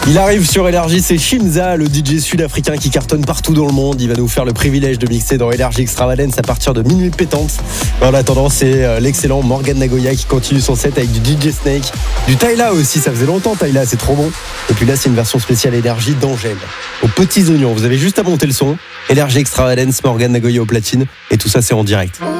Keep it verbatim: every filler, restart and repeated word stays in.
Il arrive sur Énergie, c'est Shinza, le D J sud-africain qui cartonne partout dans le monde. Il va nous faire le privilège de mixer dans Énergie Extravagance à partir de minuit pétante. En attendant, c'est l'excellent Morgan Nagoya qui continue son set avec du D J Snake, du Tyla aussi, ça faisait longtemps Tyla, c'est trop bon. Et puis là, c'est une version spéciale Énergie d'Angèle, aux petits oignons. Vous avez juste à monter le son. Énergie Extravagance, Morgan Nagoya au platine, et tout ça, c'est en direct.